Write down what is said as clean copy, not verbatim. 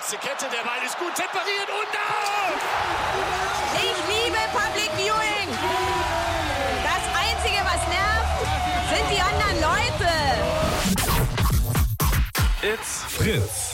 Nächste Kette, der Ball ist gut separiert und out! Ich liebe Public Viewing. Das Einzige, was nervt, sind die anderen Leute. It's Fritz.